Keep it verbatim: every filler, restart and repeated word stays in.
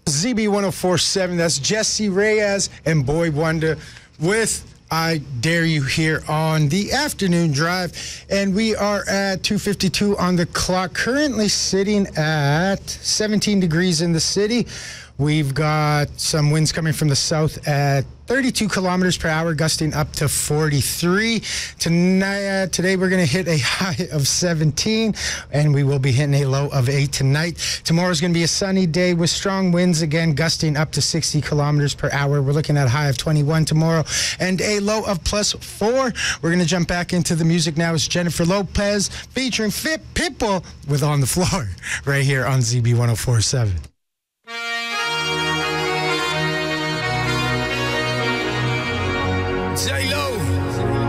Z B one oh four point seven. That's Jesse Reyes and Boy Wonder with I Dare You here on the afternoon drive. And we are at two fifty-two on the clock, currently sitting at seventeen degrees in the city. We've got some winds coming from the south at thirty-two kilometers per hour, gusting up to forty-three. Tonight, uh, today we're going to hit a high of seventeen, and we will be hitting a low of eight tonight. Tomorrow's going to be a sunny day with strong winds, again, gusting up to sixty kilometers per hour. We're looking at a high of twenty-one tomorrow and a low of plus four. We're going to jump back into the music now. It's Jennifer Lopez featuring Fit Pitbull with On the Floor right here on Z B one oh four point seven. J-Lo.